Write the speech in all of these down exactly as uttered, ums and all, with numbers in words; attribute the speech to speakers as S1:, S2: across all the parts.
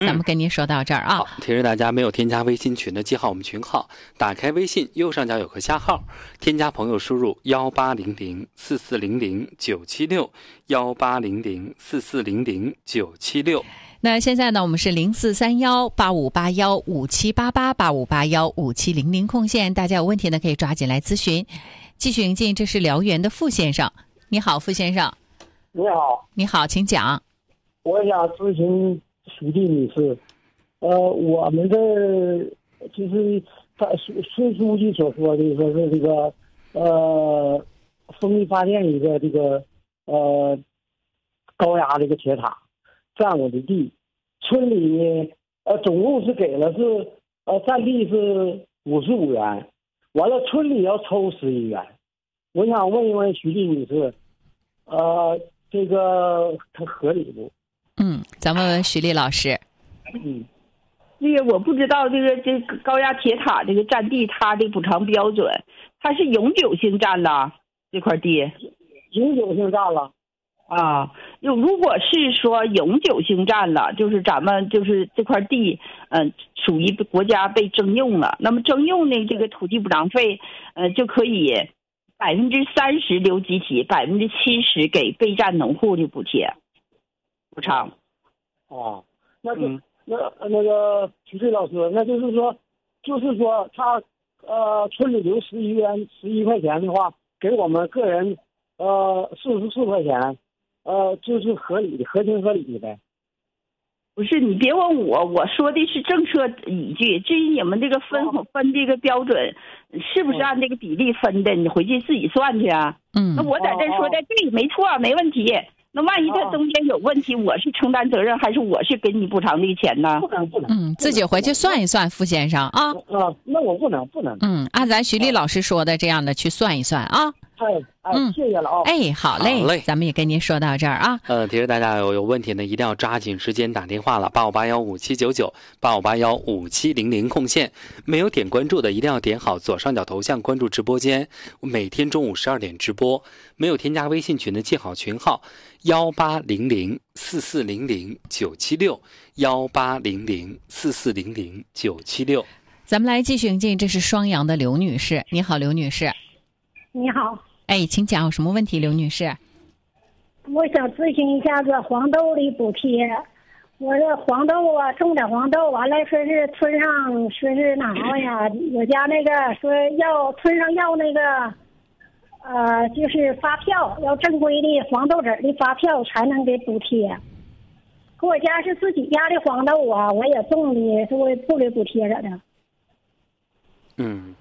S1: 咱们跟您说到这儿啊。
S2: 好，提示大家没有添加微信群的，记好我们群号，打开微信右上角有个加号，添加朋友输入幺八零零四四零零九七六幺八零零四四零零九七六。
S1: 那现在呢，我们是零四三幺八五八幺五七八八八五八幺五七零零空线，大家有问题呢可以抓紧来咨询。继续迎进，这是辽源的傅先生。你好，傅先生。
S3: 你好。
S1: 你好，请讲。
S3: 我想咨询徐丽女士，呃，我们这就是他孙孙书记所说的，说是这个呃，风力发电一个这个呃高压这个铁塔占我的地，村里呢呃总共是给了是呃占地是五十五元，完了村里要抽十一元。我想问一问徐丽女士，呃，这个它合理不？
S1: 嗯，咱们问徐丽老师。
S3: 嗯，
S4: 这个我不知道，这个这个高压铁塔这个占地，它的补偿标准，它是永久性占了这块地，
S3: 永久性占了
S4: 啊。有如果是说永久性占了，就是咱们就是这块地，嗯、呃，属于国家被征用了，那么征用的这个土地补偿费，呃，就可以百分之三十留集体，百分之七十给被占农户的补贴补偿。
S3: 啊，那就、
S4: 嗯、
S3: 那那个徐丽老师，那就是说，就是说他呃村里留十一元十一块钱的话，给我们个人呃四十四块钱，呃就是合理的，合情合理的呗。
S4: 不是，你别问我，我说的是政策依据。至于你们这个分、哦、分这个标准是不是按这个比例分的，你回去自己算去啊。
S1: 嗯，
S4: 那我在这说的对，没错，没问题。那万一他中间有问题，我是承担责任，还是我是给你补偿这个钱呢？
S3: 不能不能，
S1: 嗯，自己回去算一算，傅先生啊。
S3: 啊，那我不能不能。
S1: 嗯，按咱徐丽老师说的这样的去算一算啊。
S3: 哎哎，谢谢了啊！
S1: 哎，好嘞，
S2: 好嘞，
S1: 咱们也跟您说到这儿啊。
S2: 呃，提示大家有有问题呢，一定要抓紧时间打电话了，八五八幺五七九九，八五八幺五七零零空线。没有点关注的，一定要点好左上角头像关注直播间，每天中午十二点直播。没有添加微信群的，记好群号幺八零零四四零零九七六幺八零零四四零零九七六。
S1: 咱们来继续迎进，这是双阳的刘女士。你好，刘女士。
S5: 你好。
S1: 哎，请讲，有什么问题，刘女士？
S5: 我想咨询一下这黄豆的补贴。我这黄豆啊，种点黄豆，完了说是村上说是哪个呀？我家那个说要村上要那个，呃，就是发票，要正规的黄豆籽的发票才能给补贴。可我家是自己家的黄豆啊，我也种的，是我不给补贴咋的？
S2: 嗯。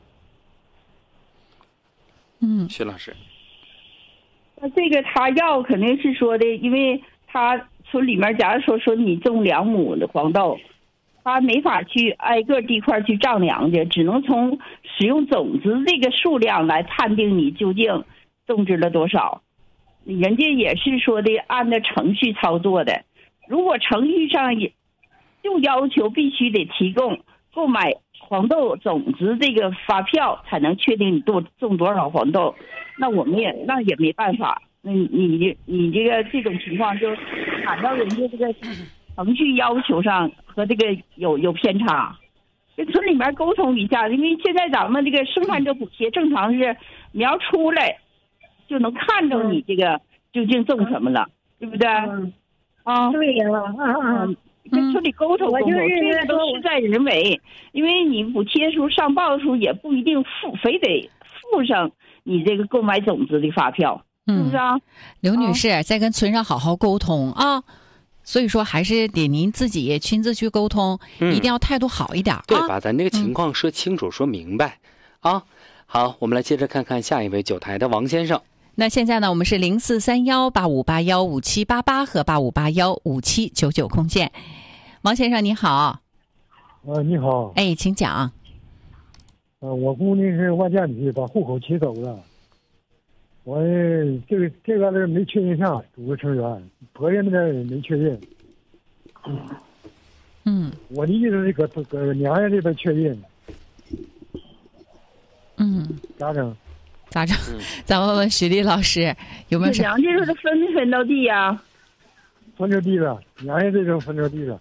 S1: 嗯，
S2: 徐老师，
S4: 那这个他要肯定是说的，因为他村里面假如说说你种两亩的黄豆，他没法去挨个地块去丈量去，只能从使用种子这个数量来判定你究竟种植了多少。人家也是说的按照程序操作的，如果程序上也就要求必须得提供购买黄豆种子这个发票才能确定你多种多少黄豆，那我们也那也没办法。那你你你这个这种情况就按照人家这个程序要求上和这个有有偏差，跟村里面沟通一下，因为现在咱们这个生产者补贴正常是苗出来就能看着你这个究竟种什么了，对不对？
S5: 嗯、
S4: 啊，
S5: 对呀，啊啊。
S4: 跟村里沟通沟通，这个都事在人为。因为你补贴时候上报的时候也不一定附，非得附上你这个购买种子的发票，
S1: 嗯、
S4: 是不是啊？
S1: 刘女士，啊、再跟村上好好沟通啊。所以说，还是得您自己亲自去沟通，嗯、一定要态度好一点。
S2: 对，
S1: 啊、
S2: 把咱这个情况说清楚、嗯、说明白啊。好，我们来接着看看下一位九台的王先生。
S1: 那现在呢，我们是零四三幺八五八幺五七八八和八五八幺五七九九空线。王先生你好。
S6: 呃，你好。
S1: 哎，请讲。
S6: 呃，我姑娘是外嫁女，把户口迁走了。我这个这个是没确认上组织成员，婆家那边也没确认。
S1: 嗯。
S6: 我的意思是搁搁娘家这边确认。
S1: 嗯。
S6: 咋整？
S1: 咋整？嗯、咱们问问徐丽老师有没有啥？
S4: 娘家说的分没分到地呀、啊？
S6: 分着地了，娘家这种分着地了。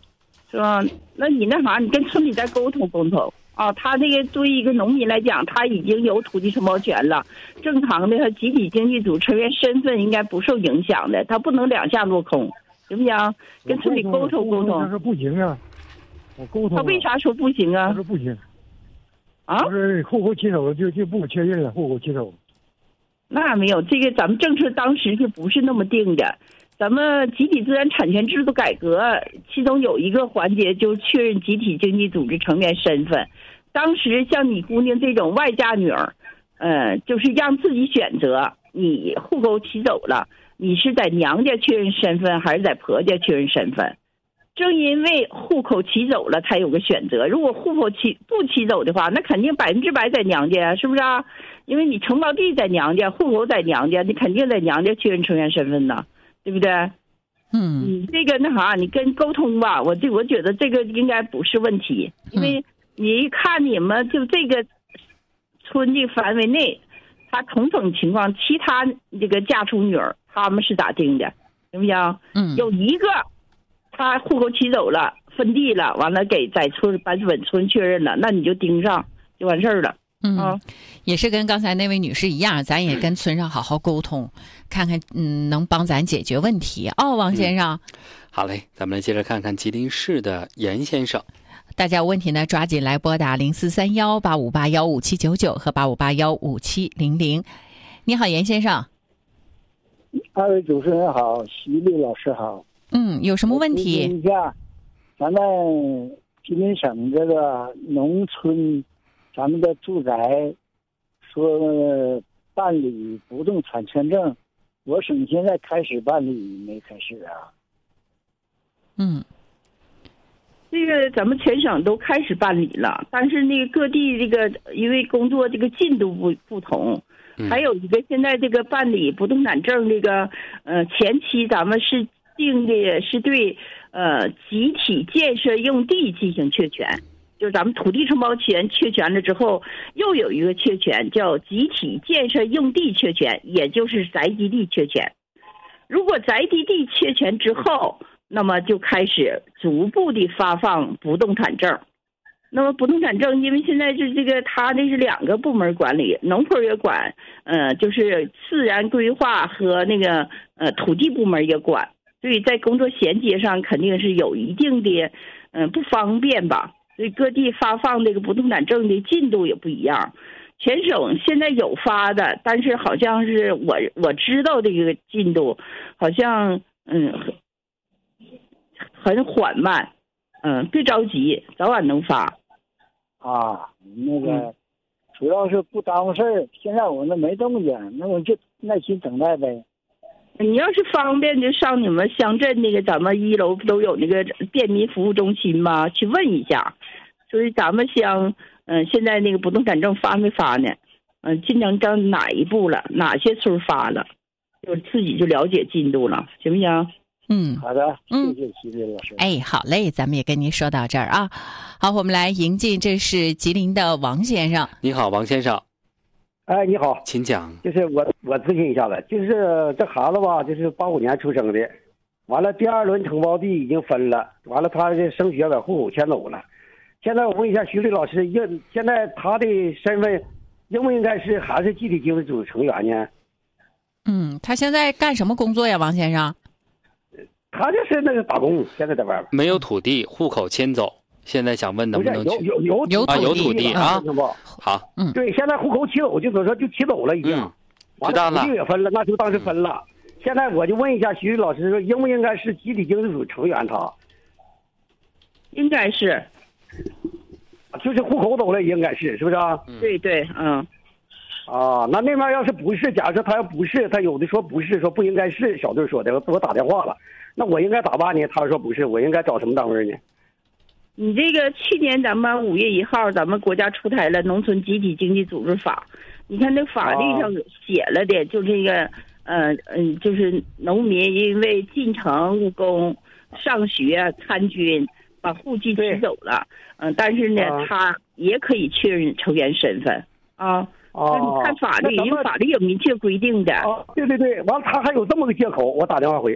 S4: 是吧？那你那啥，你跟村里再沟通沟通啊。他这个对一个农民来讲，他已经有土地承包权了，正常的他集体经济组成员身份应该不受影响的，他不能两下落空，行不行？跟村里沟通沟通。
S6: 他说不行啊，我沟通。
S4: 他为啥说不行啊？
S6: 他说不行。
S4: 啊？
S6: 他说户口起手就就不确认了，户口起手。
S4: 那没有，这个咱们政策当时就不是那么定的。咱们集体自然产权制度改革，其中有一个环节就是确认集体经济组织成员身份。当时像你姑娘这种外嫁女儿，呃，就是让自己选择，你户口起走了，你是在娘家确认身份，还是在婆家确认身份？正因为户口起走了，才有个选择。如果户口起不起走的话，那肯定百分之百在娘家，是不是啊？因为你承包地在娘家，户口在娘家，你肯定在娘家确认成员身份呢。对不对？
S1: 嗯，
S4: 你这个那啥，你跟沟通吧。我这我觉得这个应该不是问题，因为你一看你们就这个村的范围内，他同等情况，其他这个嫁出女儿，他们是咋定的？行不行？
S1: 嗯，
S4: 有一个他户口起走了，分地了，完了给在村本本村确认了，那你就盯上就完事儿了。
S1: 嗯、
S4: 啊，
S1: 也是跟刚才那位女士一样，咱也跟村上好好沟通，看看嗯能帮咱解决问题哦，王先生、嗯。
S2: 好嘞，咱们来接着看看吉林市的严先生。
S1: 大家有问题呢，抓紧来拨打零四三幺八五八幺五七九九和八五八幺五七零零。你好，严先生。
S3: 二位主持人好，徐丽老师好。
S1: 嗯，有什么问题？
S3: 问一下，咱们吉林省这个农村。咱们的住宅说办理不动产权证，我省现在开始办理没开始啊？
S1: 嗯，
S4: 这个咱们全省都开始办理了，但是那个各地这个因为工作这个进度不不同，还有一个现在这个办理不动产证这个呃前期咱们是定的是对呃集体建设用地进行确权。就是咱们土地承包权确权了之后，又有一个确权叫集体建设用地确权，也就是宅基地确权。如果宅基地确权之后，那么就开始逐步的发放不动产证。那么不动产证，因为现在是这个它这是两个部门管理，农村也管，呃，就是自然规划和那个呃土地部门也管，所以在工作衔接上肯定是有一定的嗯、呃、不方便吧。所以各地发放这个不动产证的进度也不一样，全省现在有发的，但是好像是我我知道这个进度，好像嗯很很缓慢，嗯，别着急，早晚能发。
S3: 啊，那个、嗯、主要是不耽误事儿。现在我那没动静，那我就耐心等待呗。
S4: 你要是方便，就上你们乡镇那个咱们一楼不都有那个便民服务中心吗？去问一下。所以咱们乡，嗯、呃，现在那个不动产证发没发呢？嗯、呃，进程到哪一步了？哪些村发了？就自己就了解进度了，行不行？
S1: 嗯，
S3: 好的，谢谢徐丽老师。
S1: 哎，好嘞，咱们也跟您说到这儿啊。好，我们来迎进，这是吉林的王先生。
S2: 你好，王先生。
S7: 哎，你好，
S2: 请讲。
S7: 就是我我咨询一下子，就是这孩子吧，就是八五年出生的，完了第二轮承包地已经分了，完了他这升学把户口迁走了。现在我问一下徐丽老师，应现在他的身份应不应该是还是集体经济组织成员呢？
S1: 嗯，他现在干什么工作呀，王先生？
S7: 他就是那个打工，现在在外边。
S2: 没有土地，户口迁走。现在想问能不能去？
S7: 有有有
S2: 啊，有土地啊。好，
S1: 嗯，
S7: 对，现在户口起走，就怎么说就起走了已经。
S2: 嗯，知道了。
S7: 土地也分了，那就当时分了。嗯、现在我就问一下徐丽老师，说应不应该是集体经济组织成员？他
S4: 应该是。
S7: 就是户口走了，应该是，是不是啊？
S4: 嗯、对对，嗯。
S7: 啊，那那边要是不是，假设他要不是，他有的说不是，说不应该是，小队说的，我打电话了，那我应该咋办呢？他说不是，我应该找什么单位呢？
S4: 你这个去年咱们五月一号，咱们国家出台了《农村集体经济组织法》，你看那法律上写了的，就这个，呃嗯，就是农民因为进城务工、上学、参军，把户籍取走了，嗯、呃，但是呢，啊、他也可以确认成员身份啊。
S7: 哦，
S4: 那你看法律，因为法律有明确规定的。
S7: 哦，对对对，完了他还有这么个借口，我打电话回，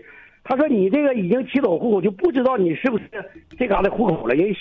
S7: 他说你这个已经起走户口，就不知道你是不是这嘎达户口了，因为